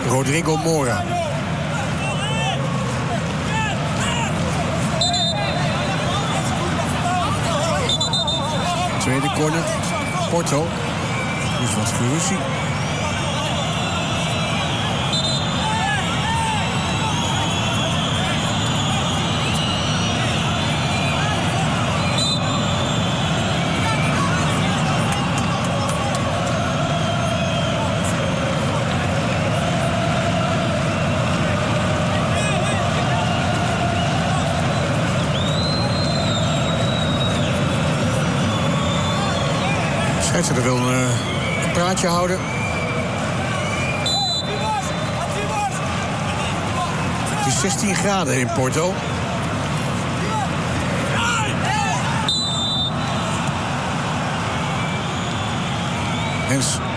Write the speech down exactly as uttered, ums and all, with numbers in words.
Rodrigo Mora. Tweede corner. Porto. Dus wat geruzie. Ze wil een, een praatje houden. Het is zestien graden in Porto. Hens